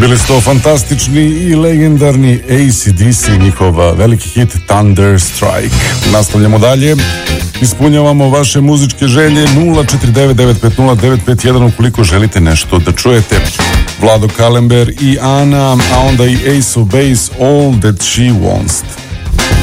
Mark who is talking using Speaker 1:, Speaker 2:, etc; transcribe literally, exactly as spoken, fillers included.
Speaker 1: Bili su to fantastični i legendarni A C D C, njihov veliki hit Thunder Strike. Nastavljamo dalje. Ispunjavamo vaše muzičke želje nula četiri devet devet pet nula devet pet jedan ukoliko želite nešto da čujete. Vlado Kalember i Ana, a onda i Ace of Base, All That She Wants.